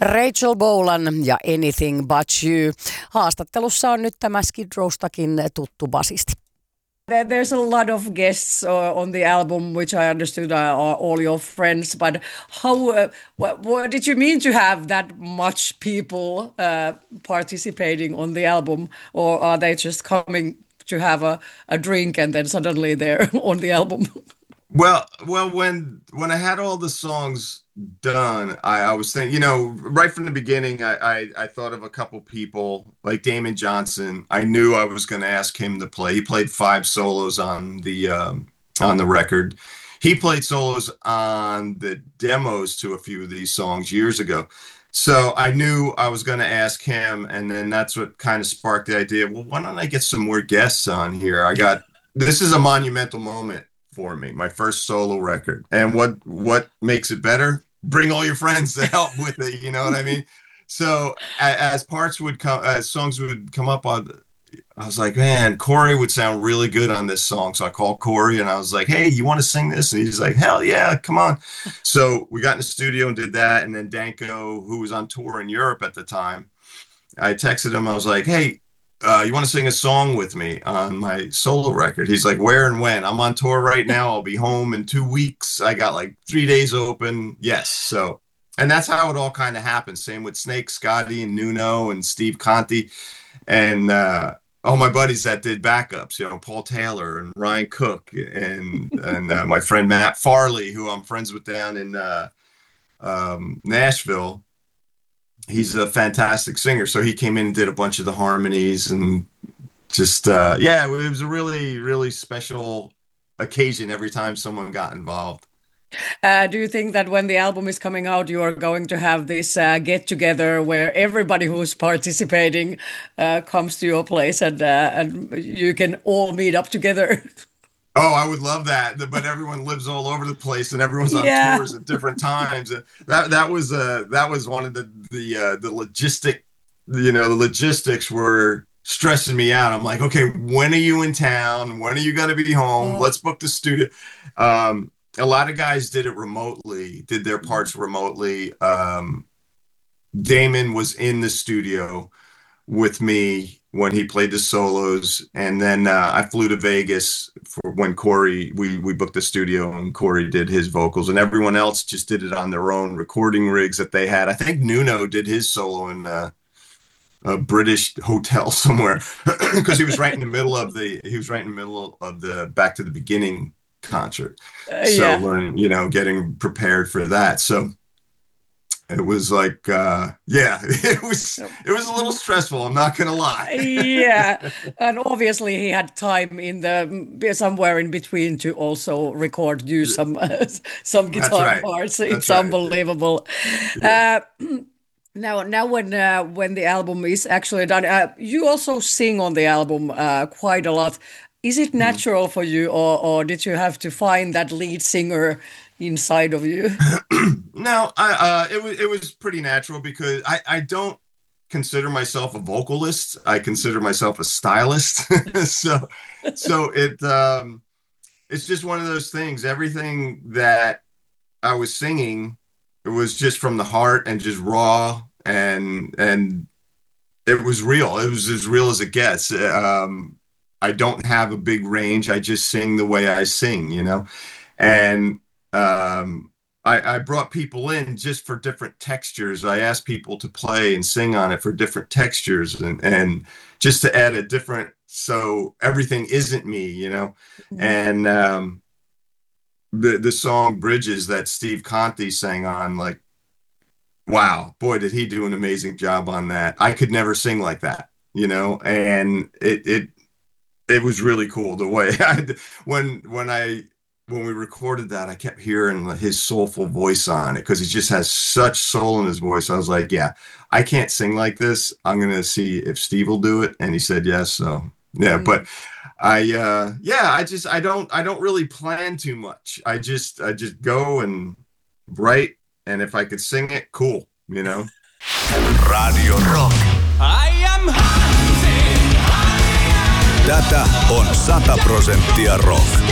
Rachel Bolan ja Anything But You. Haastattelussa on nyt tämä Skid Rowstakin tuttu basisti. There's a lot of guests on the album, which I understood are all your friends. But how? What did you mean to have that much people participating on the album, or are they just coming to have a drink and then suddenly they're on the album? Well, when I had all the songs done, I was thinking, right from the beginning, I thought of a couple people like Damon Johnson. I knew I was going to ask him to play. He played 5 solos on the record. He played solos on the demos to a few of these songs years ago. So I knew I was going to ask him, and then that's what kind of sparked the idea. Well, why don't I get some more guests on here? This is a monumental moment for me, my first solo record. And what makes it better? Bring all your friends to help with it, you know what I mean? So as songs would come up on, I was like, man, Corey would sound really good on this song. So I called Corey and I was like, hey, you want to sing this? And he's like, hell yeah, come on. So we got in the studio and did that. And then Danko, who was on tour in Europe at the time, I texted him. I was like, hey, you want to sing a song with me on my solo record? He's like, where and when? I'm on tour right now. I'll be home in 2 weeks. I got like 3 days open. Yes. So, and that's how it all kind of happened. Same with Snake, Scotty, and Nuno, and Steve Conti, and all my buddies that did backups, Paul Taylor and Ryan Cook, and my friend Matt Farley, who I'm friends with down in Nashville. He's a fantastic singer. So he came in and did a bunch of the harmonies and just, it was a really, really special occasion every time someone got involved. Do you think that when the album is coming out, you are going to have this get together where everybody who's participating comes to your place and you can all meet up together? Oh, I would love that, but everyone lives all over the place, and everyone's on tours at different times. That was one of the logistics were stressing me out. I'm like, okay, when are you in town? When are you going to be home? Oh. Let's book the studio. A lot of guys did it remotely, did their parts remotely. Damon was in the studio with me when he played the solos, and then I flew to Vegas for when Corey, we booked the studio and Corey did his vocals, and everyone else just did it on their own recording rigs that they had. I think Nuno did his solo in a British hotel somewhere because he was right in the middle of the Back to the Beginning concert. Getting prepared for that. So it was like, it was a little stressful. I'm not going to lie. Yeah. And obviously he had time somewhere in between to also record you some guitar parts. It's unbelievable. Yeah. Now when the album is actually done, you also sing on the album quite a lot. Is it natural for you, or did you have to find that lead singer inside of you? No, it was pretty natural because I don't consider myself a vocalist. I consider myself a stylist. so it's just one of those things. Everything that I was singing, it was just from the heart and just raw, and it was real. It was as real as it gets. I don't have a big range. I just sing the way I sing, and I brought people in just for different textures. I asked people to play and sing on it for different textures and just to add a different, so everything isn't me, Mm-hmm. And the song Bridges that Steve Conti sang on, like, wow, boy, did he do an amazing job on that. I could never sing like that, and it was really cool the way when we recorded that, I kept hearing his soulful voice on it because he just has such soul in his voice. I was like, yeah, I can't sing like this. I'm going to see if Steve will do it. And he said, yes. So yeah, but I don't really plan too much. I just go and write. And if I could sing it, cool, Radio Rock. I am Hansi. Tätä on 100% rock.